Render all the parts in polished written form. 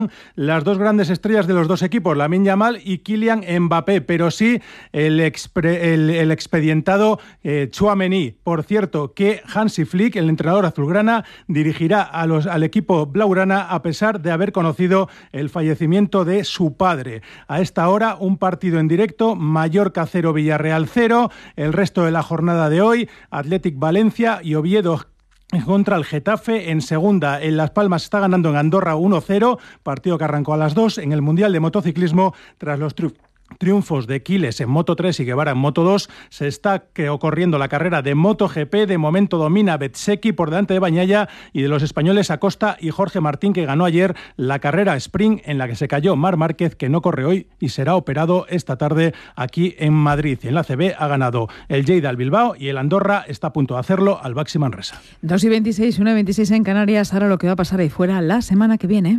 las dos grandes estrellas de los dos equipos, Lamine Yamal y Kylian Mbappé, pero sí el expedientado Tchouaméni. Por cierto, que Hansi Flick, el entrenador azulgrana, dirigirá al equipo blaugrana a pesar de haber conocido el fallecimiento de su padre. A esta hora, un partido en directo, Mallorca 0, Villarreal 0, el resto de la jornada de hoy, Athletic Valencia y Oviedo contra el Getafe. En segunda, en Las Palmas está ganando en Andorra 1-0, partido que arrancó a las 2 en el Mundial de Motociclismo tras los triunfos de Quiles en Moto3 y Guevara en Moto2. Se está corriendo la carrera de MotoGP. De momento domina Bezzecchi por delante de Bagnaia y de los españoles Acosta y Jorge Martín, que ganó ayer la carrera sprint en la que se cayó Marc Márquez, que no corre hoy y será operado esta tarde aquí en Madrid. Y en la ACB ha ganado el Lleida al Bilbao y el Andorra está a punto de hacerlo al Baxi Manresa. 2:26, 1:26 en Canarias. Ahora lo que va a pasar ahí fuera la semana que viene.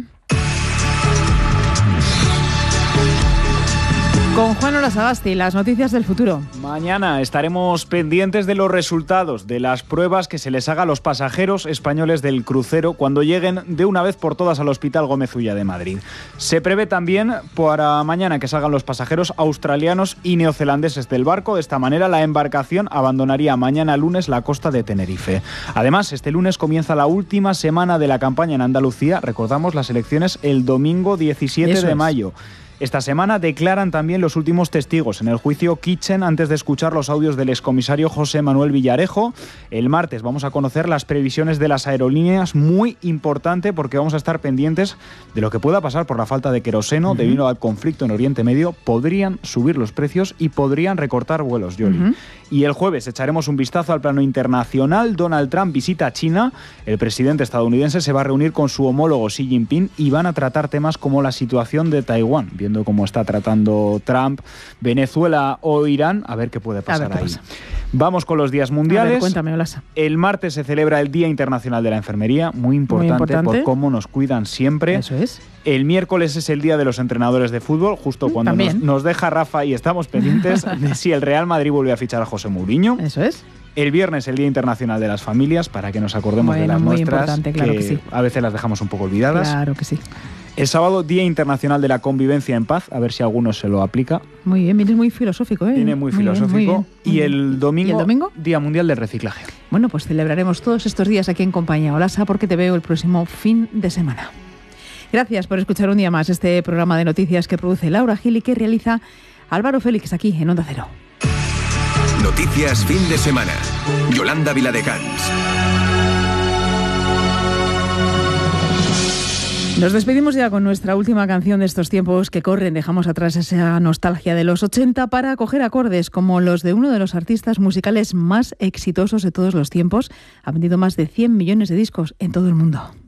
Con Juan Olasagasti, las noticias del futuro. Mañana estaremos pendientes de los resultados de las pruebas que se les haga a los pasajeros españoles del crucero cuando lleguen de una vez por todas al Hospital Gómez Ulla de Madrid. Se prevé también para mañana que salgan los pasajeros australianos y neozelandeses del barco. De esta manera, la embarcación abandonaría mañana lunes la costa de Tenerife. Además, este lunes comienza la última semana de la campaña en Andalucía. Recordamos las elecciones el domingo 17 de mayo. Esta semana declaran también los últimos testigos en el juicio Kitchen antes de escuchar los audios del excomisario José Manuel Villarejo. El martes vamos a conocer las previsiones de las aerolíneas, muy importante porque vamos a estar pendientes de lo que pueda pasar por la falta de queroseno debido al conflicto en Oriente Medio. Podrían subir los precios y podrían recortar vuelos, Yoli. Y el jueves echaremos un vistazo al plano internacional. Donald Trump visita China. El presidente estadounidense se va a reunir con su homólogo Xi Jinping y van a tratar temas como la situación de Taiwán, viendo cómo está tratando Trump, Venezuela o Irán, a ver qué puede pasar ahí. Vamos con los días mundiales. A ver, cuéntame, Olasa. El martes se celebra el Día Internacional de la Enfermería, muy importante por cómo nos cuidan siempre. Eso es. El miércoles es el Día de los Entrenadores de Fútbol, justo cuando nos deja Rafa y estamos pendientes de si el Real Madrid vuelve a fichar a José Mourinho. Eso es. El viernes el Día Internacional de las Familias, para que nos acordemos de las nuestras, claro que sí. A veces las dejamos un poco olvidadas. Claro que sí. El sábado, Día Internacional de la Convivencia en Paz, a ver si alguno se lo aplica. Muy bien, vienes muy filosófico, ¿eh? Viene muy filosófico. Bien, muy y bien. el domingo, ¿Y el domingo? Día Mundial del Reciclaje. Bueno, pues celebraremos todos estos días aquí en compañía. Olasa, porque te veo el próximo fin de semana. Gracias por escuchar un día más este programa de noticias que produce Laura Gil y que realiza Álvaro Félix aquí en Onda Cero. Noticias fin de semana. Yolanda Viladecans. Nos despedimos ya con nuestra última canción de estos tiempos que corren. Dejamos atrás esa nostalgia de los 80 para coger acordes como los de uno de los artistas musicales más exitosos de todos los tiempos. Ha vendido más de 100 millones de discos en todo el mundo.